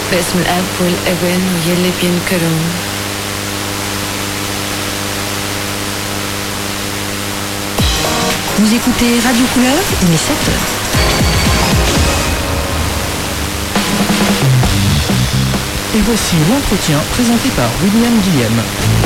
باسم الأب والابن ويلي بينكرون. Vous écoutez Radio Couleur, il est 7h. Et voici l'entretien présenté par William Guillem.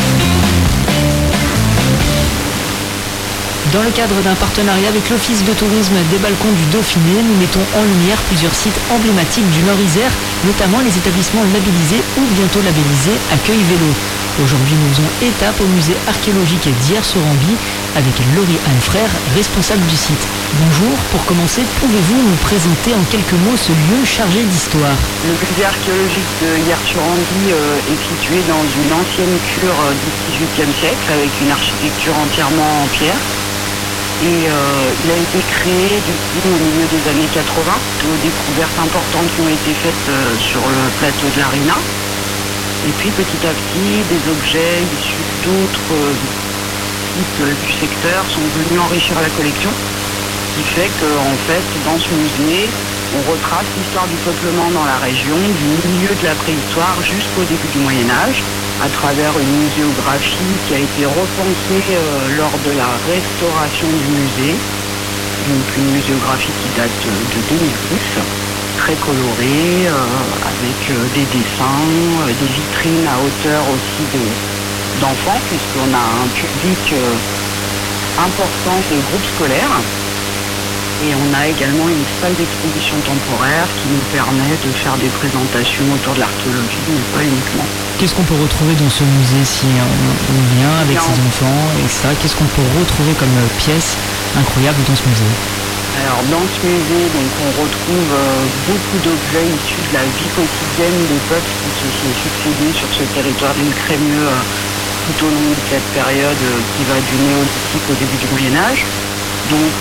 Dans le cadre d'un partenariat avec l'Office de tourisme des balcons du Dauphiné, nous mettons en lumière plusieurs sites emblématiques du Nord-Isère, notamment les établissements labellisés ou bientôt labellisés Accueil Vélo. Aujourd'hui, nous faisons étape au musée archéologique d'Hyères-sur-Amby avec Laurie Anne Frère, responsable du site. Bonjour, pour commencer, pouvez-vous nous présenter en quelques mots ce lieu chargé d'histoire ? Le musée archéologique de Hyères-sur-Amby est situé dans une ancienne cure du XVIIIe siècle avec une architecture entièrement en pierre. Et il a été créé du coup au milieu des années 80, aux découvertes importantes qui ont été faites sur le plateau de l'Arena. Et puis petit à petit, des objets issus d'autres sites du secteur sont venus enrichir la collection. Ce qui fait qu'en fait, dans ce musée, on retrace l'histoire du peuplement dans la région, du milieu de la préhistoire jusqu'au début du Moyen-Âge, à travers une muséographie qui a été repensée lors de la restauration du musée. Donc une muséographie qui date de 2010, très colorée, avec des dessins, des vitrines à hauteur aussi d'enfants, puisqu'on a un public important de groupes scolaires. Et on a également une salle d'exposition temporaire qui nous permet de faire des présentations autour de l'archéologie, mais pas uniquement. Qu'est-ce qu'on peut retrouver dans ce musée si on vient avec ses enfants, etc. Qu'est-ce qu'on peut retrouver comme pièces incroyables dans ce musée ? Alors dans ce musée, donc, on retrouve beaucoup d'objets issus de la vie quotidienne des peuples qui se sont succédés sur ce territoire du Crémieux tout au long de cette période qui va du néolithique au début du Moyen-Âge. Donc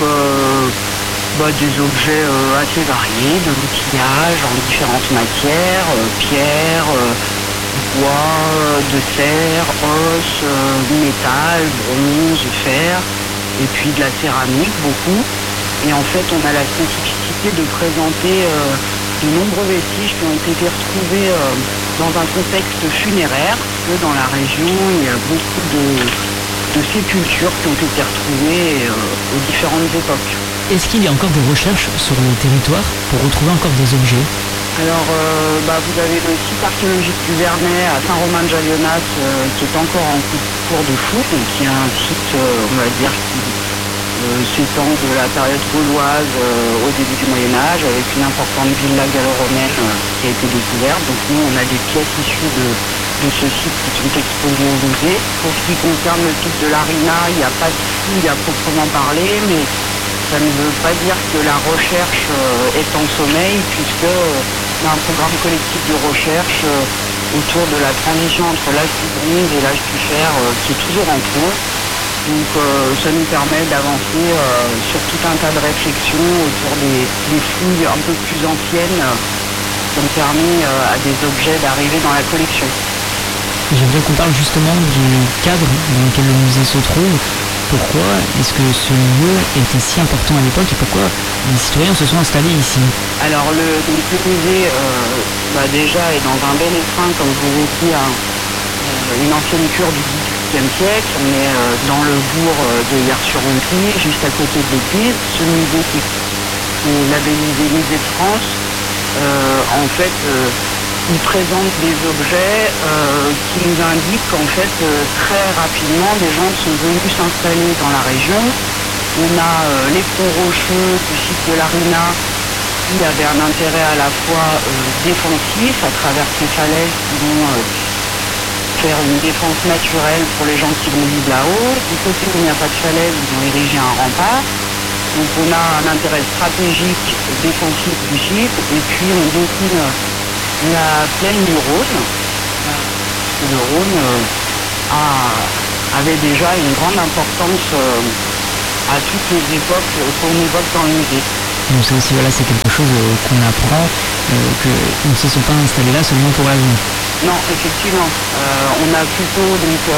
des objets assez variés, de l'outillage en différentes matières, pierre, bois, de serre, os, métal, bronze, fer, et puis de la céramique, beaucoup. Et en fait, on a la spécificité de présenter de nombreux vestiges qui ont été retrouvés dans un contexte funéraire, parce que dans la région, il y a beaucoup de sépultures qui ont été retrouvées aux différentes époques. Est-ce qu'il y a encore des recherches sur le territoire pour retrouver encore des objets ? Alors, vous avez le site archéologique du Vernet à Saint-Romain-de-Jalionnas qui est encore en cours de fouille, et qui est un site, on va dire, qui s'étend de la période gauloise au début du Moyen-Âge, avec une importante villa gallo-romaine qui a été découverte. Donc nous, on a des pièces issues de ce site qui sont exposées au musée. Pour ce qui concerne le site de l'Arena, il n'y a pas de fouille à proprement parler, mais ça ne veut pas dire que la recherche est en sommeil, puisqu'il y a un programme collectif de recherche autour de la transition entre l'âge du bronze et l'âge du fer qui est toujours en cours. Donc ça nous permet d'avancer sur tout un tas de réflexions autour des fouilles un peu plus anciennes qui ont permis à des objets d'arriver dans la collection. J'aimerais qu'on parle justement du cadre dans lequel le musée se trouve. Pourquoi est-ce que ce lieu était si important à l'époque et pourquoi les citoyens se sont installés ici ? Alors le musée déjà est dans un bel étreint, comme je vous ai dit, une ancienne cure du XVIIIe siècle. On est dans le bourg de Hyères-sur-Amby, juste à côté de l'église. Ce musée qui est labellisé Musée de France, il présente des objets qui nous indiquent qu'en fait, très rapidement, des gens sont venus s'installer dans la région. On a les ponts rocheux du site de l'Arena qui avaient un intérêt à la fois défensif à travers ces falaises qui vont faire une défense naturelle pour les gens qui vont vivre là-haut. Du côté où il n'y a pas de falaise, ils ont érigé un rempart. Donc on a un intérêt stratégique défensif du site, et puis on décline la plaine du Rhône. Le Rhône avait déjà une grande importance à toutes les époques qu'on évoque dans le musée. Donc ça aussi, c'est quelque chose qu'on apprend, qu'ils ne se sont pas installés là seulement pour la vie. Non, effectivement. On a plutôt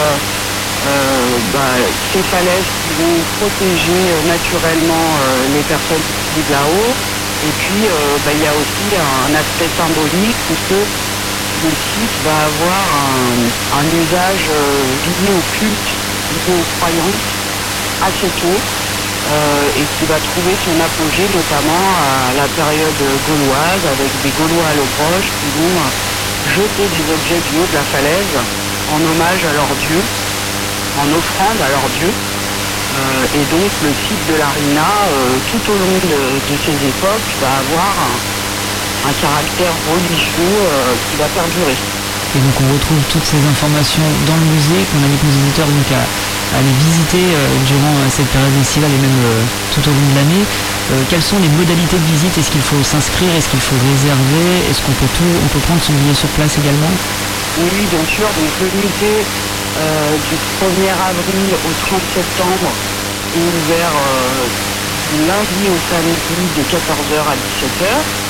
ces falaises qui vont protéger naturellement les personnes qui vivent là-haut. Et puis il y a aussi un aspect symbolique, puisque le site va avoir un usage lié au culte, lié aux croyances assez tôt, et qui va trouver son apogée notamment à la période gauloise, avec des Gaulois à l'Obroche qui vont jeter des objets du haut de la falaise en hommage à leur dieu, en offrande à leur dieu. Et donc le site de l'Arina, tout au long de ces époques, va avoir un caractère religieux qui va perdurer. Et donc on retrouve toutes ces informations dans le musée qu'on invite nos auditeurs donc à aller visiter durant cette période estivale et même tout au long de l'année. Quelles sont les modalités de visite? Est-ce qu'il faut s'inscrire? Est-ce qu'il faut réserver? Est-ce qu'on peut prendre son billet sur place également? Oui, bien sûr. Donc le musée du 1er avril au 30 septembre est ouvert du lundi au samedi de 14h à 17h.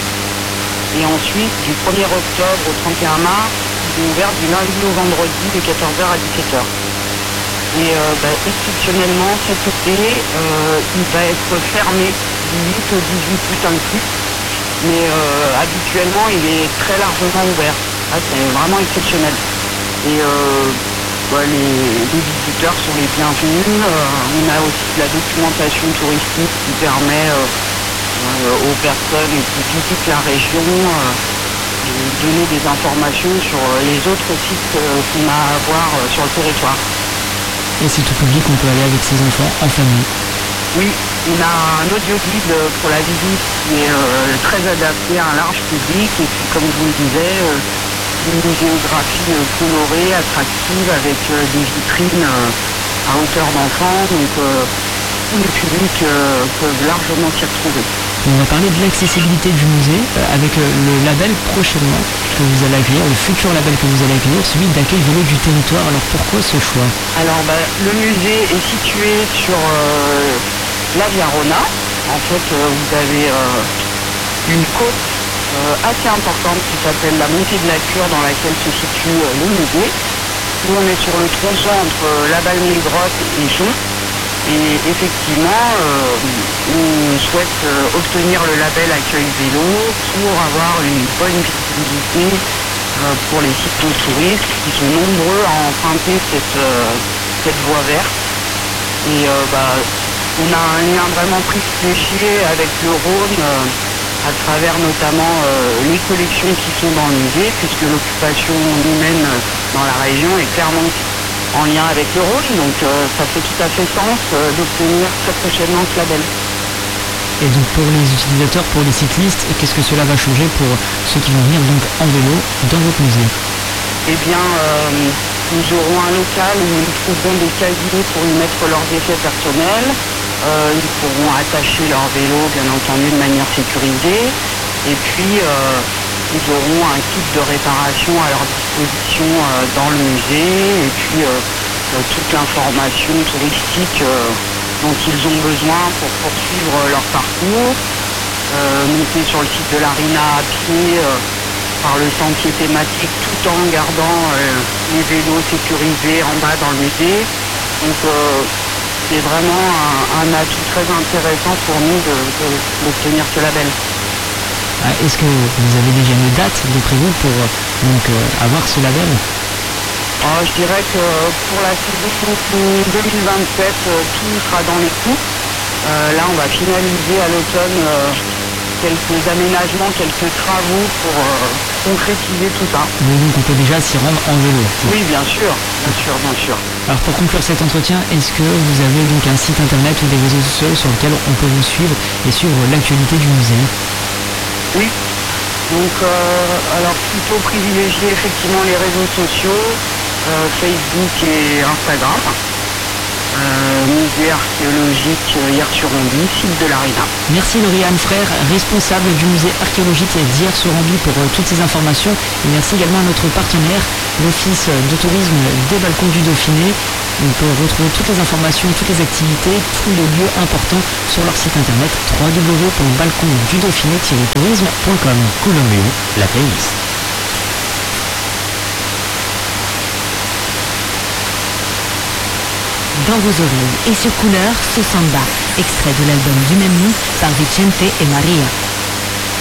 Et ensuite, du 1er octobre au 31 mars, il est ouvert du lundi au vendredi de 14h à 17h. Et exceptionnellement, cet été, il va être fermé du 8 au 18 août inclus. Mais habituellement, il est très largement ouvert. Ah, c'est vraiment exceptionnel. Et les visiteurs sont les bienvenus. On a aussi de la documentation touristique qui permet aux personnes qui visitent la région de donner des informations sur les autres sites qu'on a à voir sur le territoire. Et c'est tout public, on peut aller avec ses enfants en famille? Oui, on a un audio-guide pour la visite qui est très adapté à un large public. Et puis comme je vous le disais, une géographie colorée, attractive, avec des vitrines à hauteur d'enfant. Donc tous les publics peuvent largement s'y retrouver. On va parler de l'accessibilité du musée avec le label prochainement que vous allez accueillir, le futur label que vous allez accueillir, celui d'accueil vélo du territoire. Alors pourquoi ce choix? Alors le musée est situé sur la Via Rona. En fait, vous avez une côte assez importante qui s'appelle la montée de la Cure, dans laquelle se situe le musée. Nous, on est sur le tronçon entre la Valmy-le-Grotte et Chon. Et effectivement, on souhaite obtenir le label accueil vélo pour avoir une bonne visibilité pour les cyclotouristes qui sont nombreux à emprunter cette voie verte. Et on a un lien vraiment privilégié avec le Rhône à travers notamment les collections qui sont dans le musée, puisque l'occupation humaine dans la région est clairement en lien avec le Rhône, donc ça fait tout à fait sens d'obtenir très prochainement ce label. Et donc pour les utilisateurs, pour les cyclistes, qu'est-ce que cela va changer pour ceux qui vont venir donc en vélo dans votre musée? Eh bien, nous aurons un local où ils trouveront des casiers pour y mettre leurs effets personnels. Ils pourront attacher leur vélo, bien entendu, de manière sécurisée. Et puis, ils auront un kit de réparation à leur disposition dans le musée. Et puis, toute l'information touristique dont ils ont besoin pour poursuivre leur parcours. Monter sur le site de l'Arina à pied par le sentier thématique, tout en gardant les vélos sécurisés en bas dans le musée. Donc, c'est vraiment un atout très intéressant pour nous d'obtenir ce label. Est-ce que vous avez déjà une date de prévu pour avoir ce label? Je dirais que pour la saison 2027, tout sera dans les clous. Là, on va finaliser à l'automne quelques aménagements, quelques travaux pour concrétiser tout ça. Donc on peut déjà s'y rendre en vélo? Oui, bien sûr, bien sûr, bien sûr. Alors pour conclure cet entretien, est-ce que vous avez donc un site internet ou des réseaux sociaux sur lesquels on peut vous suivre et suivre l'actualité du musée? Oui, donc alors plutôt privilégier effectivement les réseaux sociaux, Facebook et Instagram. Musée archéologique Hier-sur-Andy, site de l'Arina. Merci Lauriane Frère, responsable du musée archéologique d'Hiers-sur-Andy pour toutes ces informations. Et merci également à notre partenaire, l'Office de tourisme des Balcons du Dauphiné. On peut retrouver toutes les informations, toutes les activités, tous les lieux importants sur leur site internet www.balcondudauphiné-tourisme.com. Colombio, la playlist. Dans vos oreilles et sur Couleur, ce samba, extrait de l'album du même nom par Vicente et Maria.